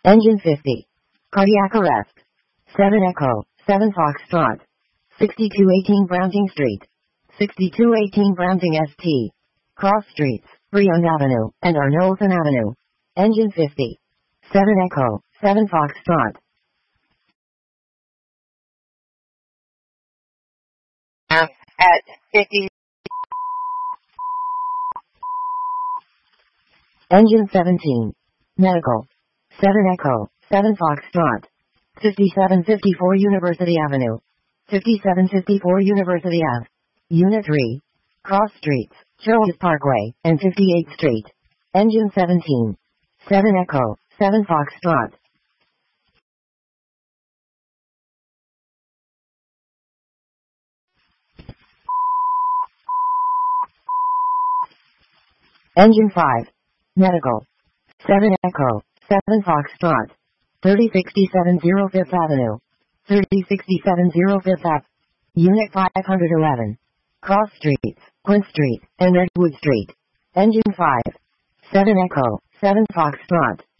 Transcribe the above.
Engine 50. Cardiac arrest. 7 Echo, 7 Foxtrot. 6218 Brownsing Street. 6218 Brownsing ST. Cross Streets, Brion Avenue, and Arnolson Avenue. Engine 50. 7 Echo, 7 Foxtrot. At 50. Engine 17. Medical. 7 Echo, 7 Foxtrot. 5754 University Avenue. 5754 University Ave. Unit 3. Cross Streets, Charles Parkway, and 58th Street. Engine 17. 7 Echo, 7 Foxtrot. Engine 5. Medical. 7 Echo, 7 Foxtrot. 3067 05th Avenue. 3067 05th Ave. Unit 511. Cross Streets, Quint Street, and Redwood Street. Engine 5. 7 Echo, 7 Foxtrot.